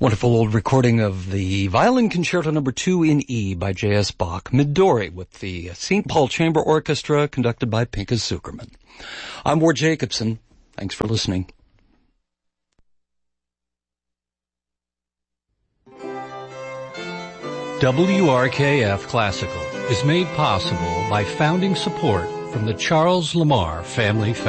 Wonderful old recording of the Violin Concerto No. 2 in E by J.S. Bach, Midori, with the St. Paul Chamber Orchestra, conducted by Pinchas Zukerman. I'm Ward Jacobson. Thanks for listening. WRKF Classical is made possible by founding support from the Charles Lamar Family Foundation.